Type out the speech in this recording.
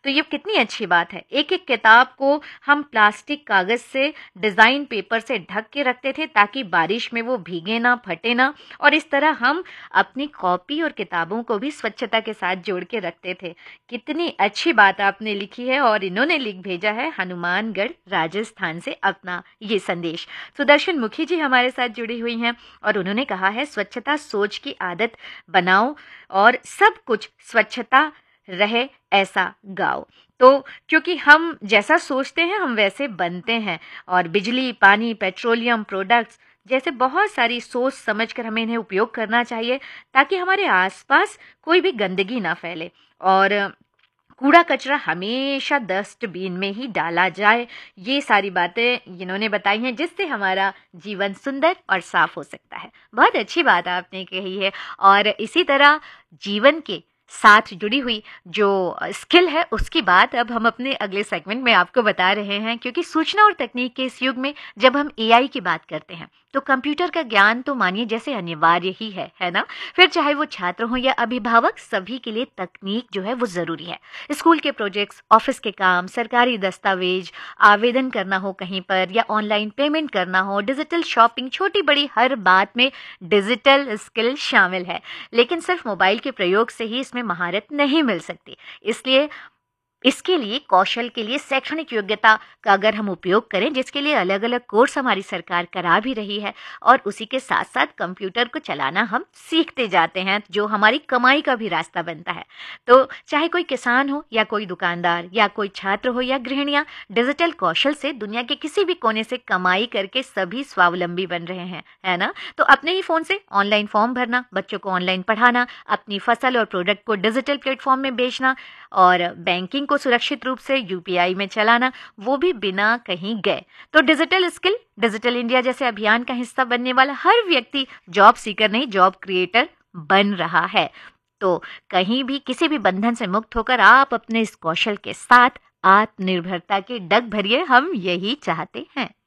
तो ये कितनी अच्छी बात है। एक एक किताब को हम प्लास्टिक कागज से, डिजाइन पेपर से ढक के रखते थे ताकि बारिश में वो भीगे ना, फटे ना, और इस तरह हम अपनी कॉपी और किताबों को भी स्वच्छता के साथ जोड़ के रखते थे। कितनी अच्छी बात आपने लिखी है। और इन्होंने लिख भेजा है हनुमानगढ़ राजस्थान से अपना ये संदेश। सुदर्शन मुखी जी हमारे साथ जुड़ी हुई हैं और उन्होंने कहा है, स्वच्छता सोच की आदत बनाओ और सब कुछ स्वच्छता रहे ऐसा गाओ। तो क्योंकि हम जैसा सोचते हैं हम वैसे बनते हैं, और बिजली, पानी, पेट्रोलियम प्रोडक्ट्स जैसे बहुत सारी सोच समझ कर हमें इन्हें उपयोग करना चाहिए ताकि हमारे आसपास कोई भी गंदगी ना फैले, और कूड़ा कचरा हमेशा डस्टबिन में ही डाला जाए। ये सारी बातें इन्होंने बताई हैं जिससे हमारा जीवन सुंदर और साफ हो सकता है। बहुत अच्छी बात आपने कही है। और इसी तरह जीवन के साथ जुड़ी हुई जो स्किल है उसकी बात अब हम अपने अगले सेगमेंट में आपको बता रहे हैं, क्योंकि सूचना और तकनीक के इस युग में जब हम एआई की बात करते हैं तो कंप्यूटर का ज्ञान तो मानिए जैसे अनिवार्य ही है ना। फिर चाहे वो छात्र हो या अभिभावक, सभी के लिए तकनीक जो है वो जरूरी है। स्कूल के प्रोजेक्ट्स, ऑफिस के काम, सरकारी दस्तावेज, आवेदन करना हो कहीं पर या ऑनलाइन पेमेंट करना हो, डिजिटल शॉपिंग, छोटी बड़ी हर बात में डिजिटल स्किल शामिल है। लेकिन सिर्फ मोबाइल के प्रयोग से ही इसमें महारत नहीं मिल सकती। इसलिए इसके लिए कौशल के लिए शैक्षणिक योग्यता का अगर हम उपयोग करें, जिसके लिए अलग अलग कोर्स हमारी सरकार करा भी रही है, और उसी के साथ साथ कंप्यूटर को चलाना हम सीखते जाते हैं, जो हमारी कमाई का भी रास्ता बनता है। तो चाहे कोई किसान हो या कोई दुकानदार या कोई छात्र हो या गृहिणियां, डिजिटल कौशल से दुनिया के किसी भी कोने से कमाई करके सभी स्वावलंबी बन रहे हैं, है ना। तो अपने ही फोन से ऑनलाइन फॉर्म भरना, बच्चों को ऑनलाइन पढ़ाना, अपनी फसल और प्रोडक्ट को डिजिटल प्लेटफॉर्म में बेचना, और बैंकिंग को सुरक्षित रूप से यूपीआई में चलाना, वो भी बिना कहीं गए। तो डिजिटल स्किल, डिजिटल इंडिया जैसे अभियान का हिस्सा बनने वाला हर व्यक्ति जॉब सीकर नहीं, जॉब क्रिएटर बन रहा है। तो कहीं भी किसी भी बंधन से मुक्त होकर आप अपने इस कौशल के साथ आत्मनिर्भरता के डग भरिए, हम यही चाहते हैं।